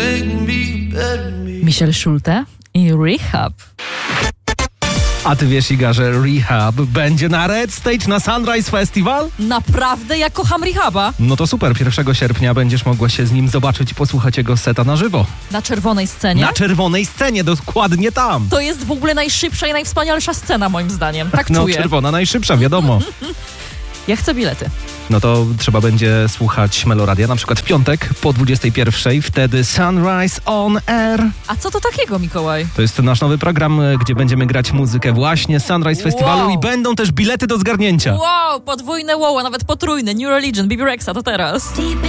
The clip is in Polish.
Michel Schulte i Rehab. A ty wiesz, Iga, że Rehab będzie na Red Stage na Sunrise Festival? Naprawdę? Ja kocham Rehaba. No to super, 1 sierpnia będziesz mogła się z nim zobaczyć i posłuchać jego seta na żywo. Na czerwonej scenie? Na czerwonej scenie, dokładnie tam. To jest w ogóle najszybsza i najwspanialsza scena moim zdaniem. Tak no, czuję. Czerwona najszybsza, wiadomo. Ja chcę bilety. No to trzeba będzie słuchać Meloradia, na przykład w piątek po 21:00, wtedy Sunrise on Air. A co to takiego, Mikołaj? To jest nasz nowy program, gdzie będziemy grać muzykę właśnie z Sunrise Festiwalu i będą też bilety do zgarnięcia. Wow, podwójne wow, a nawet potrójne. New Religion, Bibi Rexa, to teraz.